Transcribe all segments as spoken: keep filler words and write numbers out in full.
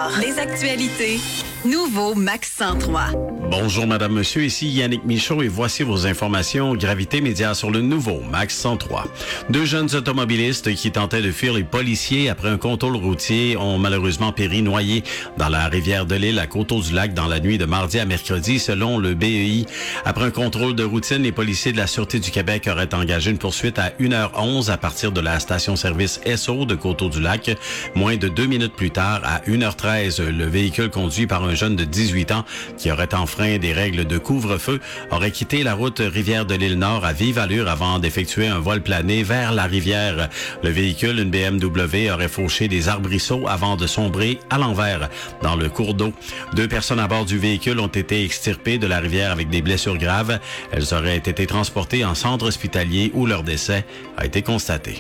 soir. Les actualités. Nouveau Max cent trois. Bonjour Madame, Monsieur, ici Yannick Michaud et voici vos informations Gravité Média sur le nouveau Max cent trois. Deux jeunes automobilistes qui tentaient de fuir les policiers après un contrôle routier ont malheureusement péri noyés dans la rivière de l'Île à Coteau-du-Lac dans la nuit de mardi à mercredi selon le B E I. Après un contrôle de routine, les policiers de la Sûreté du Québec auraient engagé une poursuite à une heure onze à partir de la station-service S O de Coteau-du-Lac. Moins de deux minutes plus tard, à une heure treize, le véhicule conduit par un jeune de dix-huit ans qui aurait enfreint des règles de couvre-feu aurait quitté la route rivière de l'Île Nord à vive allure avant d'effectuer un vol plané vers la rivière. Le véhicule, une B M W, aurait fauché des arbrisseaux avant de sombrer à l'envers dans le cours d'eau. Deux personnes à bord du véhicule ont été extirpées de la rivière avec des blessures graves. Elles auraient été transportées en centre hospitalier où leur décès a été constaté.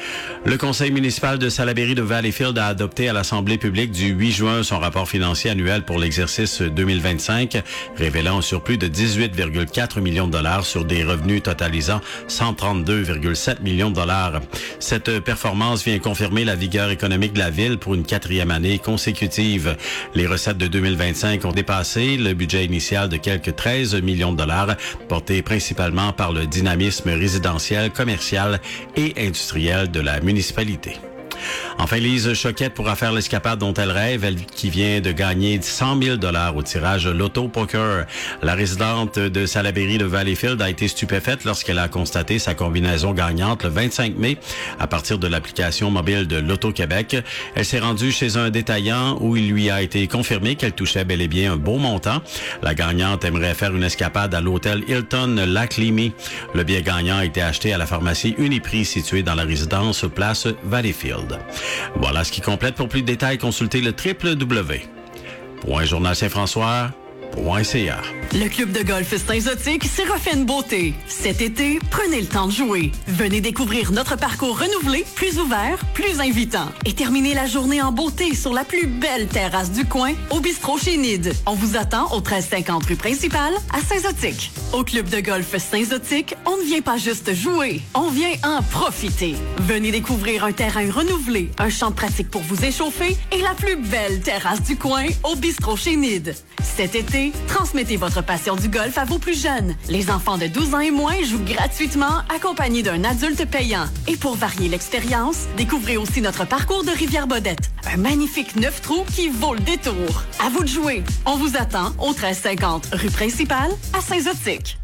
Le conseil municipal de Salaberry de Valleyfield a adopté à l'Assemblée publique du huit juin son rapport financier annuel pour l'exercice deux mille vingt-cinq, révélant un surplus de dix-huit virgule quatre millions de dollars sur des revenus totalisant cent trente-deux virgule sept millions de dollars. Cette performance vient confirmer la vigueur économique de la ville pour une quatrième année consécutive. Les recettes de deux mille vingt-cinq ont dépassé le budget initial de quelques treize millions de dollars, porté principalement par le dynamisme résidentiel, commercial et industriel de la municipalité. municipalité. Enfin, Lise Choquette pourra faire l'escapade dont elle rêve, elle qui vient de gagner cent mille dollars au tirage Loto Poker. La résidente de Salaberry de Valleyfield a été stupéfaite lorsqu'elle a constaté sa combinaison gagnante le vingt-cinq mai à partir de l'application mobile de Loto-Québec. Elle s'est rendue chez un détaillant où il lui a été confirmé qu'elle touchait bel et bien un beau montant. La gagnante aimerait faire une escapade à l'hôtel Hilton Lac-Lémy. Le billet gagnant a été acheté à la pharmacie Uniprix située dans la résidence Place Valleyfield. Voilà ce qui complète. Pour plus de détails, consultez le w w w point journal saint françois point c a. Le club de golf Saint-Zotique s'est refait une beauté. Cet été, prenez le temps de jouer. Venez découvrir notre parcours renouvelé, plus ouvert, plus invitant. Et terminez la journée en beauté sur la plus belle terrasse du coin, au bistrot chez Nid. On vous attend au treize cinquante rue principale à Saint-Zotique. Au club de golf Saint-Zotique, on ne vient pas juste jouer, on vient en profiter. Venez découvrir un terrain renouvelé, un champ de pratique pour vous échauffer et la plus belle terrasse du coin, au bistrot chez Nid. Cet été, transmettez votre passion du golf à vos plus jeunes. Les enfants de douze ans et moins jouent gratuitement, accompagnés d'un adulte payant. Et pour varier l'expérience, découvrez aussi notre parcours de Rivière-Bodette. Un magnifique neuf trous qui vaut le détour. À vous de jouer. On vous attend au treize cinquante rue principale à Saint-Zotique.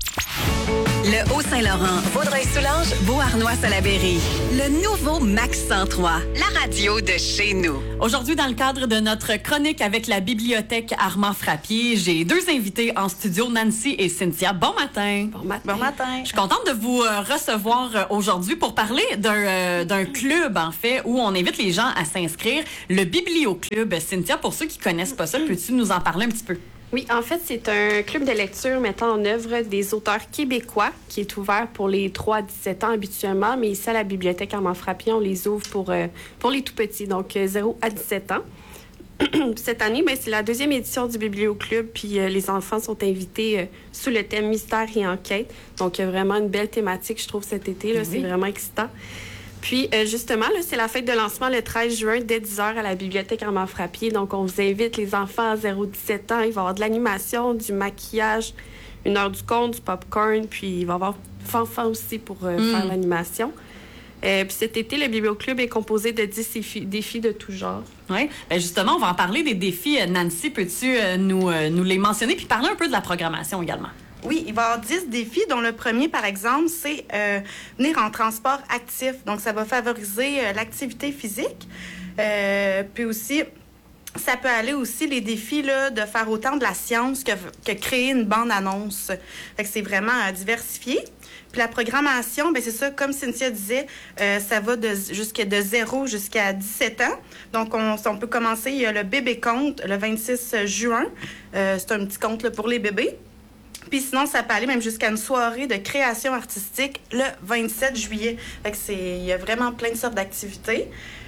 Le Haut-Saint-Laurent, Vaudreuil-Soulanges, Beauharnois-Salaberry. Le nouveau Max cent trois, la radio de chez nous. Aujourd'hui, dans le cadre de notre chronique avec la bibliothèque Armand Frappier, j'ai deux invités en studio, Nancy et Cynthia. Bon matin. Bon matin. Bon matin. Je suis contente de vous euh, recevoir euh, aujourd'hui pour parler d'un, euh, d'un club, en fait, où on invite les gens à s'inscrire. Le Biblioclub. Cynthia, pour ceux qui connaissent pas ça, peux-tu nous en parler un petit peu? Oui, en fait, c'est un club de lecture mettant en œuvre des auteurs québécois qui est ouvert pour les trois à dix-sept ans habituellement, mais ici à la bibliothèque Armand Frappier, on les ouvre pour, euh, pour les tout-petits, donc euh, zéro à dix-sept ans. Cette année, ben, c'est la deuxième édition du Biblioclub, puis euh, les enfants sont invités euh, sous le thème Mystère et enquête. Donc, euh, vraiment une belle thématique, je trouve, cet été. Là, oui. C'est vraiment excitant. Puis, euh, justement, là, c'est la fête de lancement le treize juin, dès dix heures à la bibliothèque Armand Frappier. Donc, on vous invite, les enfants à zéro à dix-sept ans. Il va y avoir de l'animation, du maquillage, une heure du conte, du popcorn. Puis, il va y avoir fanfan aussi pour euh, mm. faire l'animation. Euh, puis cet été, le Biblioclub est composé de dix défis, défis de tout genre. Oui, bien justement, on va en parler des défis. Nancy, peux-tu euh, nous, euh, nous les mentionner puis parler un peu de la programmation également? Oui, il va y avoir dix défis, dont le premier, par exemple, c'est euh, venir en transport actif. Donc, ça va favoriser euh, l'activité physique. Euh, puis aussi, ça peut aller aussi, les défis, là, de faire autant de la science que, que créer une bande-annonce. Fait que c'est vraiment euh, diversifié. Puis la programmation, bien c'est ça, comme Cynthia disait, euh, ça va de, jusqu'à de zéro jusqu'à dix-sept ans. Donc, on, on peut commencer, il y a le bébé conte le vingt-six juin. Euh, c'est un petit conte là, pour les bébés. Puis sinon, ça peut aller même jusqu'à une soirée de création artistique le vingt-sept juillet. Fait que c'est, il y a vraiment plein de sortes d'activités.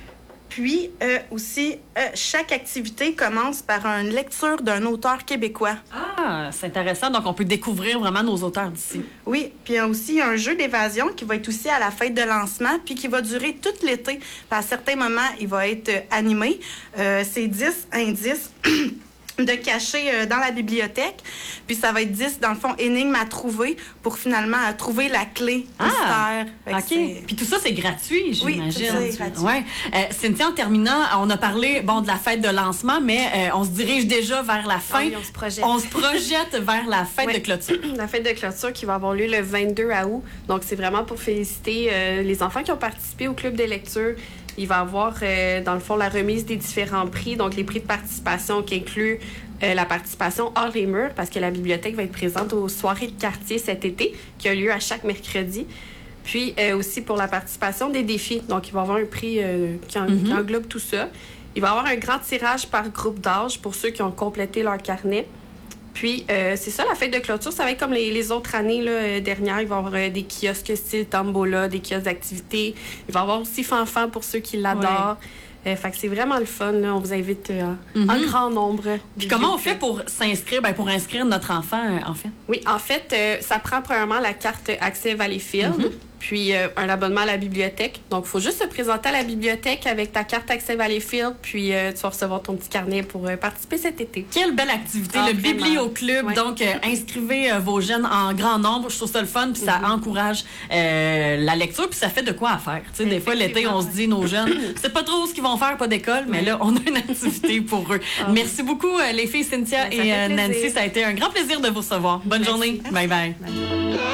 Puis euh, aussi, euh, chaque activité commence par une lecture d'un auteur québécois. Ah, c'est intéressant. Donc, on peut découvrir vraiment nos auteurs d'ici. Oui, puis il y a aussi un jeu d'évasion qui va être aussi à la fête de lancement, puis qui va durer tout l'été. Puis à certains moments, il va être euh, animé. Euh, c'est dix indices de cacher euh, dans la bibliothèque. Puis ça va être dix, dans le fond, énigmes à trouver pour finalement euh, trouver la clé Ah, mystère. Fait que OK. Puis tout ça, c'est gratuit, Oui, j'imagine. tout ça est gratuit. Ouais. Euh, Cynthia, en terminant, on a parlé bon, de la fête de lancement, mais euh, on se dirige déjà vers la fin. Ah oui, on se projette. On se projette vers la fête Oui. de clôture. La fête de clôture qui va avoir lieu le vingt-deux août. Donc, c'est vraiment pour féliciter euh, les enfants qui ont participé au club de lecture. Il va y avoir, euh, dans le fond, la remise des différents prix. Donc, les prix de participation qui incluent euh, la participation hors les murs, parce que la bibliothèque va être présente aux soirées de quartier cet été, qui a lieu à chaque mercredi. Puis, euh, aussi pour la participation des défis. Donc, il va y avoir un prix euh, qui, en- Mm-hmm. qui englobe tout ça. Il va y avoir un grand tirage par groupe d'âge pour ceux qui ont complété leur carnet. Puis, euh, c'est ça, la fête de clôture, ça va être comme les, les autres années là, euh, dernières. Il va y avoir euh, des kiosques style Tombola, des kiosques d'activités. Il va y avoir aussi Fanfan pour ceux qui l'adorent. Euh, fait que c'est vraiment le fun. Là. On vous invite euh, Mhm. en grand nombre. Puis comment on fait pour s'inscrire, ben, pour inscrire notre enfant, euh, en fait? Oui, en fait, euh, ça prend premièrement la carte Accès Valleyfield, Mhm. puis euh, un abonnement à la bibliothèque. Donc, il faut juste se présenter à la bibliothèque avec ta carte Accès Valleyfield, puis euh, tu vas recevoir ton petit carnet pour euh, participer cet été. Quelle belle activité, Ah, le vraiment. Biblioclub. Ouais. Donc, euh, inscrivez euh, vos jeunes en grand nombre. Je trouve ça le fun, puis ça Mhm. encourage euh, la lecture, puis ça fait de quoi à faire. Tu sais, des fois, l'été, on se dit, nos jeunes, c'est pas trop ce qu'ils vont faire, pas d'école, mais là, on a une activité pour eux. Merci beaucoup, euh, les filles Cynthia Ben, ça et fait euh, plaisir. Nancy. Ça a été un grand plaisir de vous recevoir. Bonne Merci. journée. Bye bye. Bye.